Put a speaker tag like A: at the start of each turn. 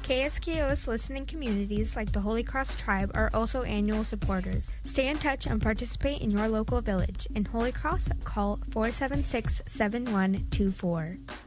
A: KSKO's listening communities like the Holy Cross Tribe are also annual supporters. Stay in touch and participate in your local village. In Holy Cross, call 476-7124.